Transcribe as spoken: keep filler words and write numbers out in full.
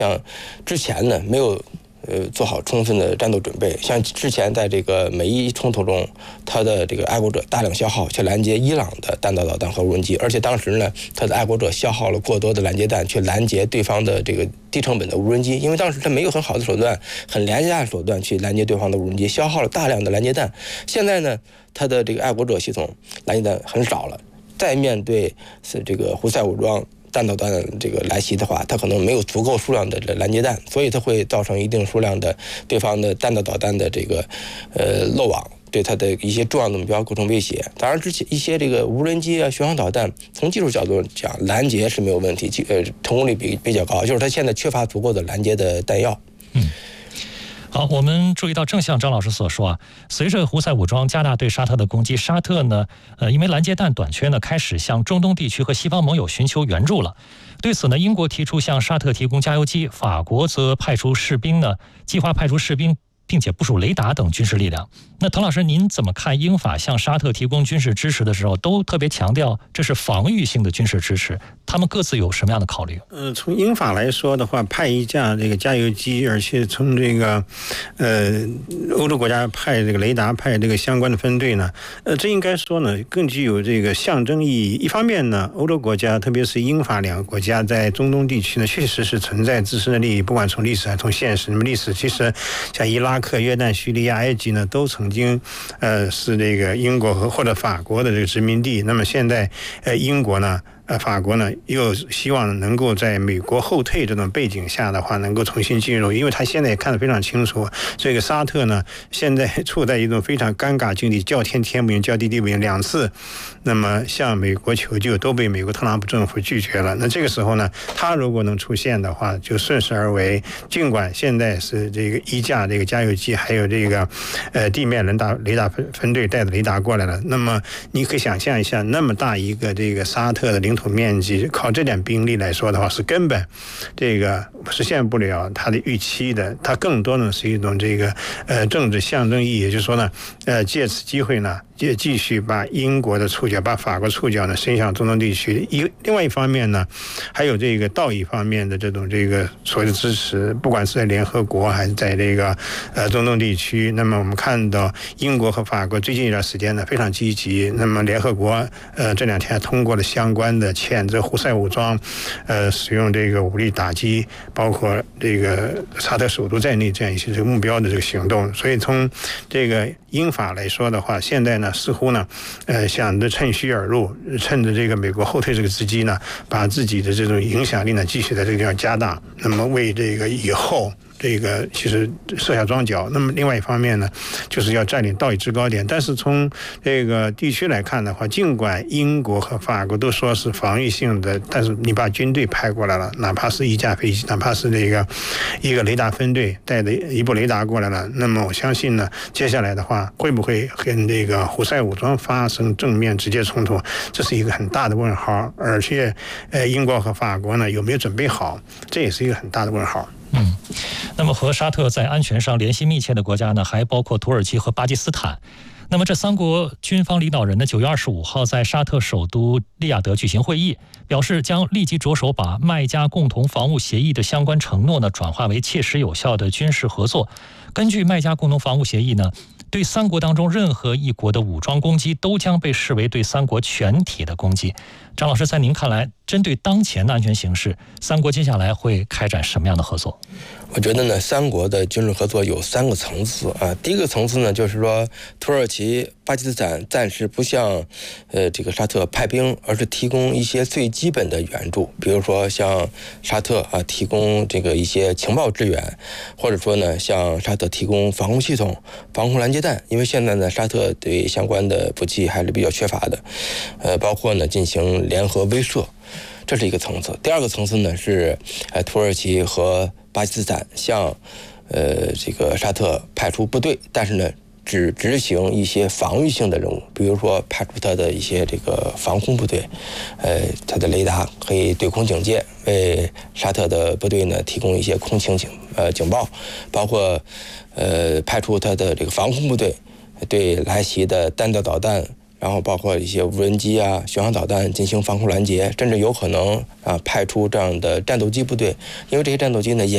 像之前呢没有呃做好充分的战斗准备，像之前在这个美伊冲突中，他的这个爱国者大量消耗去拦截伊朗的弹道导弹和无人机，而且当时呢，他的爱国者消耗了过多的拦截弹去拦截对方的这个低成本的无人机，因为当时他没有很好的手段、很廉价的手段去拦截对方的无人机，消耗了大量的拦截弹。现在呢，他的这个爱国者系统拦截弹很少了，再面对是这个胡塞武装弹道导弹这个来袭的话，它可能没有足够数量的拦截弹，所以它会造成一定数量的对方的弹道导弹的这个呃漏网，对它的一些重要的目标构成威胁。当然，之前一些这个无人机啊、巡航导弹，从技术角度讲，拦截是没有问题，呃，成功率比比较高，就是它现在缺乏足够的拦截的弹药。 嗯。好，我们注意到，正像张老师所说啊，随着胡塞武装加大对沙特的攻击，沙特呢，呃，因为拦截弹短缺呢，开始向中东地区和西方盟友寻求援助了。对此呢，英国提出向沙特提供加油机，法国则派出士兵呢，计划派出士兵，并且部署雷达等军事力量。那滕老师，您怎么看英法向沙特提供军事支持的时候，都特别强调这是防御性的军事支持？他们各自有什么样的考虑？ 呃，从英法来说的话，派一架这个加油机，而且从这个呃欧洲国家派这个雷达、派这个相关的分队呢，呃，这应该说呢更具有这个象征意义。一方面呢，欧洲国家，特别是英法两个国家在中东地区呢，确实是存在自身的利益，不管从历史还是从现实。那么历史其实像伊拉克、约旦、叙利亚、埃及呢，都曾经呃是这个英国和或者法国的这个殖民地。那么现在呃英国呢，呃，法国呢又希望能够在美国后退这种背景下的话，能够重新进入，因为他现在也看得非常清楚，这个沙特呢现在处在一种非常尴尬境地，叫天天不应，叫地地不应，两次，那么向美国求救都被美国特朗普政府拒绝了。那这个时候呢，他如果能出现的话，就顺势而为。尽管现在是这个一架这个加油机，还有这个呃地面雷达雷达分分队带着雷达过来了，那么你可以想象一下，那么大一个这个沙特的领土面积，靠这点兵力来说的话，是根本这个实现不了它的预期的。它更多呢是一种这个呃政治象征意义，也就是说呢，呃借此机会呢，也继续把英国的触角、把法国触角呢伸向中东地区。一另外一方面呢，还有这个道义方面的这种这个所谓的支持，不管是在联合国还是在这个呃中东地区。那么我们看到英国和法国最近一段时间呢非常积极。那么联合国呃这两天通过了相关的谴责胡塞武装呃使用这个武力打击包括这个沙特首都在内这样一些这个目标的这个行动。所以从这个英法来说的话，现在呢似乎呢呃想着趁虚而入，趁着这个美国后退这个时机呢，把自己的这种影响力呢继续在这个地方加大，那么为这个以后这个其实设下庄脚。那么另外一方面呢，就是要占领道义制高点。但是从这个地区来看的话，尽管英国和法国都说是防御性的，但是你把军队派过来了，哪怕是一架飞机，哪怕是这个一个雷达分队带着一部雷达过来了，那么我相信呢，接下来的话会不会跟这个胡塞武装发生正面直接冲突，这是一个很大的问号。而且呃，英国和法国呢有没有准备好，这也是一个很大的问号。 嗯，那么和沙特在安全上联系密切的国家呢，还包括土耳其和巴基斯坦。那么这三国军方领导人呢，九月二十五号在沙特首都利雅得举行会议，表示将立即着手把麦加共同防务协议的相关承诺呢，转化为切实有效的军事合作。根据麦加共同防务协议呢，对三国当中任何一国的武装攻击都将被视为对三国全体的攻击。张老师，在您看来，针对当前的安全形势，三国接下来会开展什么样的合作？ 我觉得呢，三国的军事合作有三个层次啊。第一个层次呢，就是说土耳其、巴基斯坦暂时不向呃这个沙特派兵，而是提供一些最基本的援助，比如说向沙特啊提供这个一些情报支援，或者说呢向沙特提供防空系统、防空拦截弹，因为现在呢沙特对相关的武器还是比较缺乏的，呃，包括呢进行联合威慑。这是一个层次。第二个层次呢是，呃，土耳其和巴基斯坦向，呃，这个沙特派出部队，但是呢，只执行一些防御性的任务，比如说派出他的一些这个防空部队，呃，他的雷达可以对空警戒，为沙特的部队呢提供一些空情警呃警报，包括呃派出他的这个防空部队对来袭的弹道导弹。然后包括一些无人机啊、巡航导弹进行防空拦截，甚至有可能啊派出这样的战斗机部队，因为这些战斗机呢也